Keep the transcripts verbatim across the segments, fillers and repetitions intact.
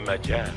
مجال.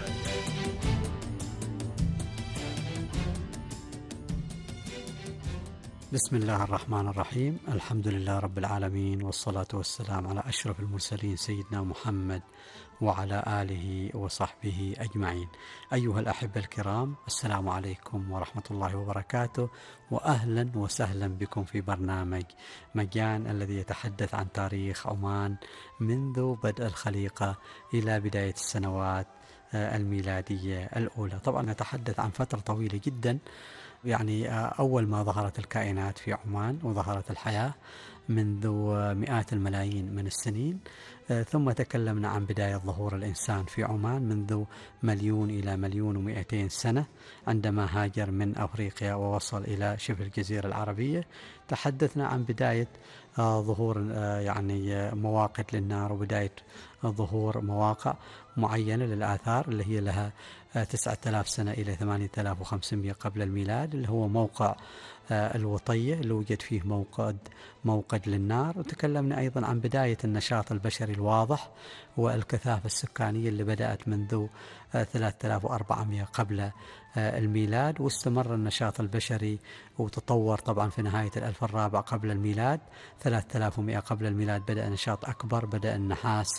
بسم الله الرحمن الرحيم. الحمد لله رب العالمين، والصلاة والسلام على أشرف المرسلين سيدنا محمد وعلى آله وصحبه أجمعين. أيها الأحبة الكرام، السلام عليكم ورحمة الله وبركاته، وأهلا وسهلا بكم في برنامج مجان الذي يتحدث عن تاريخ عمان منذ بدء الخليقة إلى بداية السنوات الميلادية الأولى. طبعا نتحدث عن فترة طويلة جدا، يعني أول ما ظهرت الكائنات في عمان وظهرت الحياة منذ مئات الملايين من السنين، ثم تكلمنا عن بداية ظهور الإنسان في عمان منذ مليون إلى مليون ومئتين سنة عندما هاجر من أفريقيا ووصل إلى شبه الجزيرة العربية. تحدثنا عن بداية ظهور يعني مواقد للنار، وبداية ظهور مواقع معينة للآثار اللي هي لها تسعة آلاف سنة إلى ثمانية آلاف وخمسمائة قبل الميلاد، اللي هو موقع الوطية اللي وجد فيه موقد موقد للنار. وتكلمنا أيضا عن بداية النشاط البشري الواضح والكثافة السكانية اللي بدأت منذ ثلاثة آلاف وأربعمائة قبل الميلاد، واستمر النشاط البشري وتطور طبعا في نهاية الألف الرابع قبل الميلاد. ثلاثة آلاف ومئة قبل الميلاد بدأ نشاط أكبر، بدأ النحاس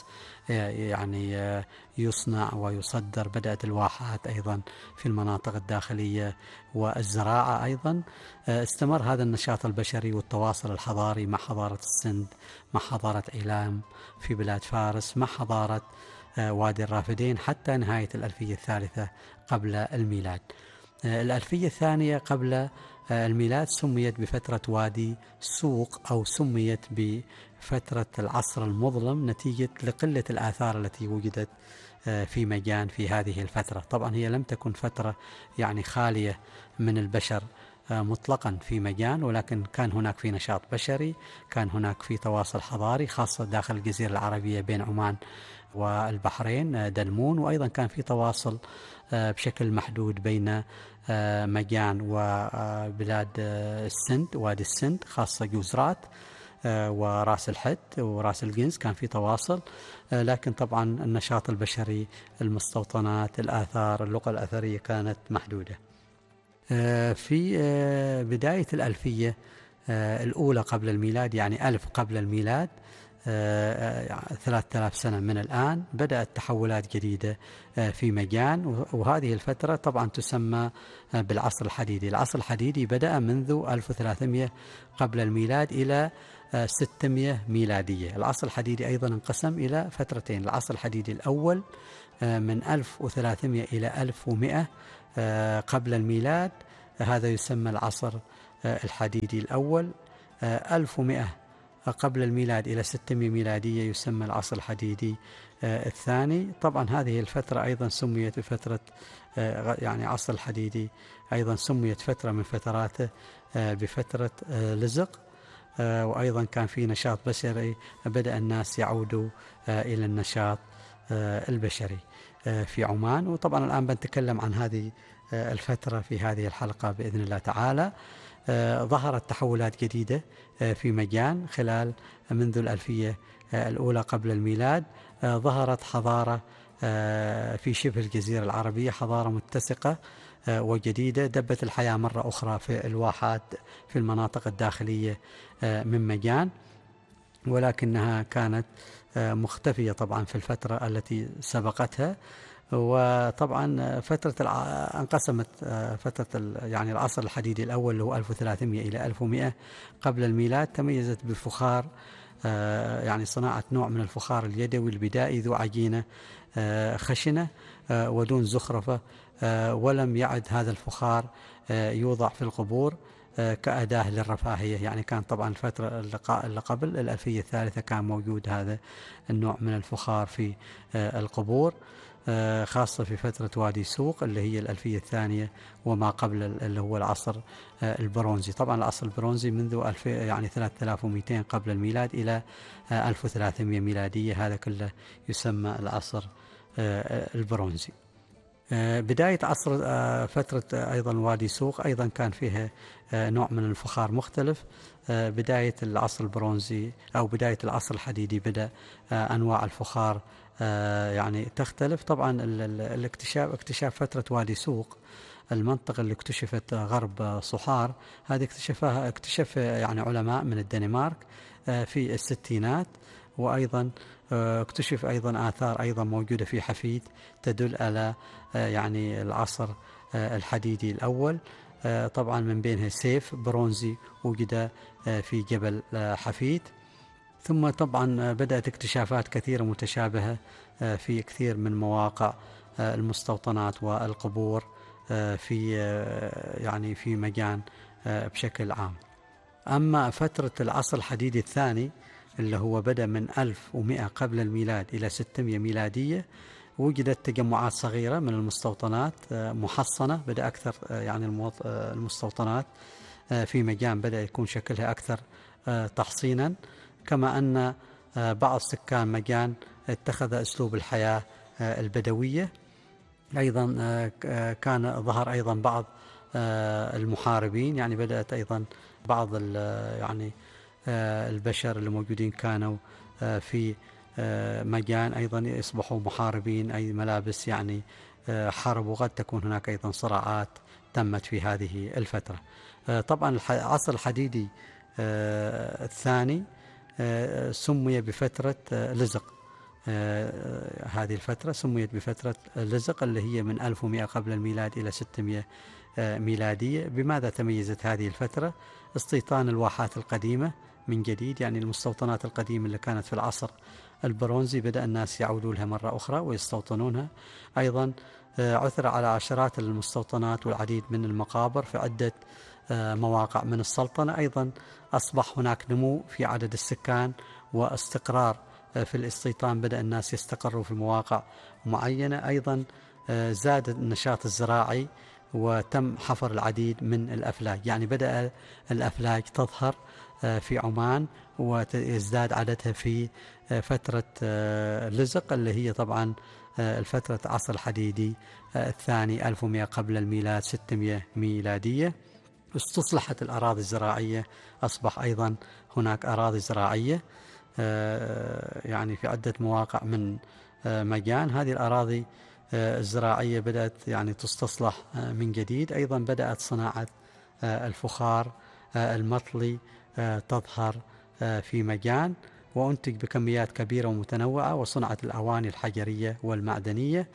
يعني يصنع ويصدر، بدأت الواحات أيضا في المناطق الداخلية والزراعة أيضا. استمر هذا النشاط البشري والتواصل الحضاري مع حضارة السند، مع حضارة عيلام في بلاد فارس، مع حضارة وادي الرافدين حتى نهاية الألفية الثالثة قبل الميلاد. الألفية الثانية قبل الميلاد سميت بفترة وادي سوق، أو سميت بفترة العصر المظلم نتيجة لقلة الآثار التي وجدت في مجان في هذه الفترة. طبعا هي لم تكن فترة يعني خالية من البشر مطلقا في مجان، ولكن كان هناك في نشاط بشري، كان هناك في تواصل حضاري خاصة داخل الجزيرة العربية بين عمان والبحرين دلمون، وأيضا كان في تواصل بشكل محدود بين مجان وبلاد السند، وادي السند خاصة جوزرات وراس الحد وراس الجنز، كان في تواصل. لكن طبعا النشاط البشري، المستوطنات، الآثار، اللغة الأثرية كانت محدودة. في بداية الألفية الأولى قبل الميلاد، يعني ألف قبل الميلاد، ثلاثة آلاف سنة من الآن، بدأت تحولات جديدة في مجان، وهذه الفترة طبعا تسمى بالعصر الحديدي. العصر الحديدي بدأ منذ ألف وثلاثمائة قبل الميلاد إلى ستمائة ميلادية. العصر الحديدي أيضا انقسم إلى فترتين: العصر الحديدي الأول من ألف وثلاثمائة إلى ألف ومئة قبل الميلاد، هذا يسمى العصر الحديدي الأول. ألف ومئة قبل الميلاد إلى ستمائة ميلادية يسمى العصر الحديدي الثاني. طبعا هذه الفترة أيضا سميت بفترة يعني عصر الحديدي، أيضا سميت فترة من فتراته بفترة لزق. وأيضا كان في نشاط بشري، بدأ الناس يعودوا إلى النشاط البشري في عمان. وطبعا الآن بنتكلم عن هذه الفترة في هذه الحلقة بإذن الله تعالى. ظهرت تحولات جديدة في مجان خلال منذ الألفية الأولى قبل الميلاد. ظهرت حضارة في شبه الجزيرة العربية، حضارة متسقة وجديدة، دبت الحياة مرة أخرى في الواحات في المناطق الداخلية من مجان، ولكنها كانت مختفية طبعا في الفترة التي سبقتها. وطبعا فترة الع... انقسمت فترة يعني العصر الحديدي الأول اللي هو ألف وثلاثمائة إلى ألف ومئة قبل الميلاد، تميزت بفخار، يعني صناعة نوع من الفخار اليدوي البدائي ذو عجينة خشنة ودون زخرفة، ولم يعد هذا الفخار يوضع في القبور كأداة للرفاهية. يعني كان طبعا الفترة اللي قبل الألفية الثالثة كان موجود هذا النوع من الفخار في القبور، خاصة في فترة وادي سوق اللي هي الألفية الثانية وما قبل اللي هو العصر البرونزي. طبعا العصر البرونزي منذ ألف يعني ثلاثة آلاف ومئتين قبل الميلاد إلى ألف وثلاثمائة ميلادية، هذا كله يسمى العصر البرونزي. بداية عصر فترة أيضا وادي سوق أيضا كان فيها نوع من الفخار مختلف. بداية العصر البرونزي أو بداية العصر الحديدي بدأ أنواع الفخار يعني تختلف. طبعا الاكتشاف اكتشاف فترة وادي سوق، المنطقة اللي اكتشفت غرب صحار، هذه اكتشفها اكتشف يعني علماء من الدنمارك في الستينات. وأيضا اكتشف أيضا آثار أيضا موجودة في حفيد تدل على يعني العصر الحديدي الأول. طبعا من بينها سيف برونزي وجد في جبل حفيد. ثم طبعا بدأت اكتشافات كثيرة متشابهة في كثير من مواقع المستوطنات والقبور في يعني في مجان بشكل عام. أما فترة العصر الحديدي الثاني اللي هو بدأ من ألف ومئة قبل الميلاد إلى ستمئة ميلادية، وجدت تجمعات صغيرة من المستوطنات محصنة. بدأ أكثر يعني المستوطنات في مجان بدأ يكون شكلها أكثر تحصينا، كما أن بعض سكان مجان اتخذ أسلوب الحياة البدوية. أيضا كان ظهر أيضا بعض المحاربين، يعني بدأت أيضا بعض يعني البشر اللي موجودين كانوا في مجان أيضا يصبحوا محاربين، أي ملابس يعني حرب، وقد تكون هناك أيضا صراعات تمت في هذه الفترة. طبعا العصر الحديدي الثاني سمي بفترة لزق. هذه الفترة سميت بفترة لزق اللي هي من ألف ومئة قبل الميلاد إلى ستمئة ميلادية. بماذا تميزت هذه الفترة؟ استيطان الواحات القديمة من جديد، يعني المستوطنات القديمة اللي كانت في العصر البرونزي بدأ الناس يعودوا لها مرة أخرى ويستوطنونها. أيضا عثر على عشرات المستوطنات والعديد من المقابر في عدة مواقع من السلطنة. أيضا أصبح هناك نمو في عدد السكان واستقرار في الاستيطان، بدأ الناس يستقروا في مواقع معينة. أيضا زاد النشاط الزراعي وتم حفر العديد من الأفلاك، يعني بدأ الأفلاك تظهر في عمان ويزداد عددها في فترة لزق اللي هي طبعا الفترة عصر الحديدي الثاني ألف ومئة قبل الميلاد ستمئة ميلادية. استصلحت الأراضي الزراعية، أصبح أيضا هناك أراضي زراعية يعني في عدة مواقع من مجان. هذه الأراضي الزراعية بدأت يعني تستصلح من جديد. أيضا بدأت صناعة الفخار المطلي تظهر في مجان، وأنتج بكميات كبيرة ومتنوعة، وصنعت الأواني الحجرية والمعدنية.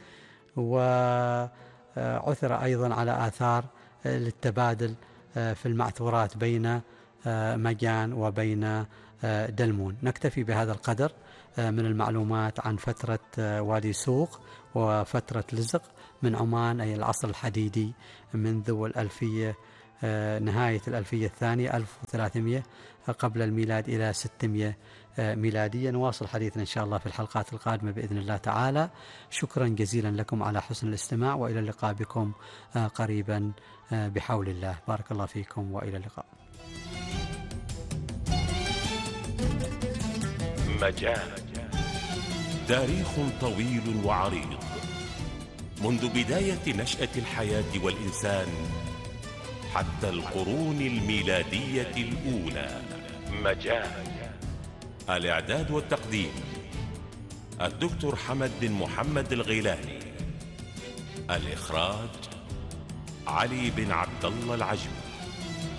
وعثر أيضا على آثار للتبادل في المعثورات بين مجان وبين دلمون. نكتفي بهذا القدر من المعلومات عن فترة وادي سوق وفترة لزق من عمان، أي العصر الحديدي منذ الألفية نهاية الألفية الثانية ألف وثلاثمئة قبل الميلاد إلى ستمئة ميلادية. نواصل حديثنا إن شاء الله في الحلقات القادمة بإذن الله تعالى. شكرا جزيلا لكم على حسن الاستماع، وإلى اللقاء بكم قريبا بحول الله. بارك الله فيكم وإلى اللقاء. مجال تاريخ طويل وعريض منذ بداية نشأة الحياة والإنسان حتى القرون الميلادية الأولى. مجال الإعداد والتقديم الدكتور حمد بن محمد الغيلاني. الإخراج علي بن عبد الله العجمي.